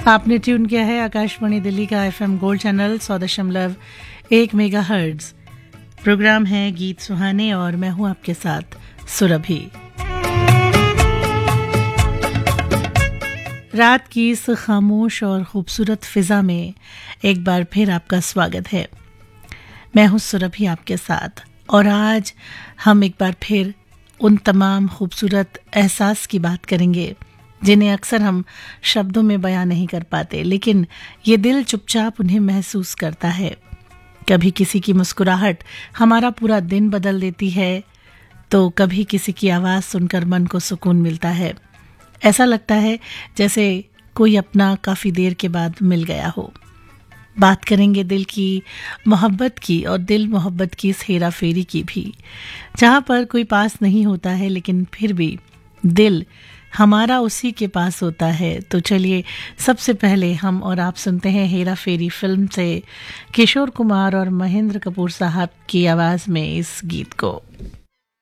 आपने ट्यून किया है आकाशवाणी दिल्ली का FM gold channel 100.1 megahertz. Programme है गीत सुहाने और मैं हूं आपके साथ सुरभि। रात की इस खामोश और खूबसूरत फिजा में एक बार फिर आपका स्वागत है। मैं हूं सुरभि आपके साथ और आज हम एक बार फिर उन तमाम खूबसूरत एहसास की बात करेंगे जिन्हें अक्सर हम शब्दों में बयां नहीं कर पाते, लेकिन ये दिल चुपचाप उन्हें महसूस करता है। कभी किसी की मुस्कुराहट हमारा पूरा दिन बदल देती है, तो कभी किसी की आवाज़ सुनकर मन को सुकून मिलता है। ऐसा लगता है जैसे कोई अपना काफ़ी देर के बाद मिल गया हो। बात करेंगे दिल की मोहब्बत की और दिल मोहब्बत की इस हेरा फेरी की भी, जहाँ पर कोई पास नहीं होता है लेकिन फिर भी दिल हमारा उसी के पास होता है। तो चलिए सबसे पहले हम और आप सुनते हैं हेरा फेरी फिल्म से किशोर कुमार और महेंद्र कपूर साहब की आवाज़ में इस गीत को।